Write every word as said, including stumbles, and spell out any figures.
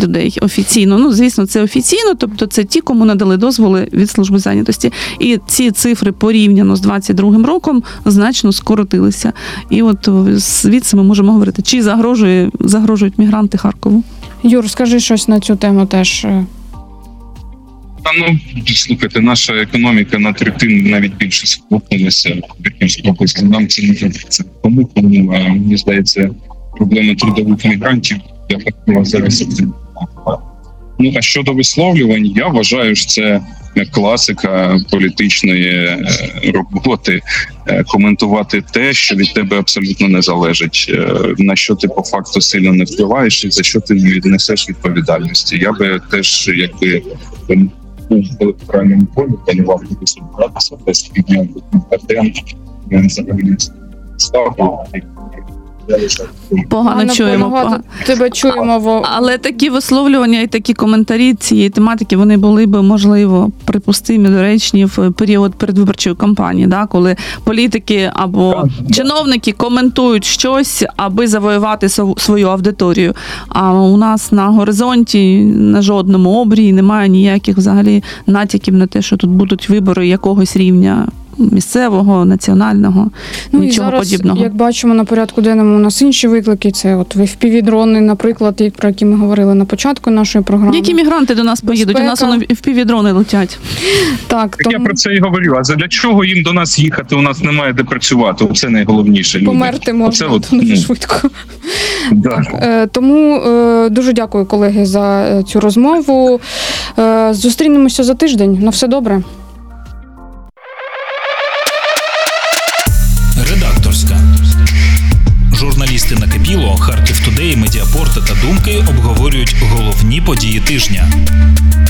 людей офіційно. Ну, звісно, це офіційно, тобто це ті, кому надали дозволи від служби зайнятості. І ці цифри порівняно з двадцять другим роком значно скоротилися. І от звідси ми можемо говорити, чи загрожує, загрожують мігранти Харкову. Юр, скажи щось на цю тему теж. Та, ну, слухайте, наша економіка на третину навіть більше схопилася в Харківській області. Нам це не це тому, тому, а мені здається, проблема трудових мігрантів для Харкова зараз. Ну, а щодо висловлювань, я вважаю, що це класика політичної роботи коментувати те, що від тебе абсолютно не залежить, на що ти по факту сильно не впливаєш і за що ти не віднесеш відповідальності. Я би теж, якби був в електоральному полі, планував бути собиратися, без підняв контент, я взагалі ставив. Погано чуємо. Тебе чуємо. В... Але такі висловлювання і такі коментарі цієї тематики, вони були б, можливо, припустимі, доречні в період передвиборчої кампанії, да, коли політики або чиновники коментують щось, аби завоювати свою аудиторію. А у нас на горизонті, на жодному обрії немає ніяких взагалі натяків на те, що тут будуть вибори якогось рівня місцевого, національного, ну, нічого і зараз, подібного. Як бачимо, на порядку денному у нас інші виклики. Це от еф пі ві-дрони, наприклад, про які ми говорили на початку нашої програми. Які мігранти до нас поїдуть? Безпека. У нас воно еф пі ві-дрони летять. Так, Так тому... я про це і говорю. А для чого їм до нас їхати? У нас немає де працювати. Це найголовніше. Люди. Померти можна от, дуже ну, швидко. Да. Е, тому е, дуже дякую, колеги, за цю розмову. Е, зустрінемося за тиждень. На все добре. Редакторська. Журналісти Накипіло, Харків Тудей, Медіапорт та Думки обговорюють головні події тижня.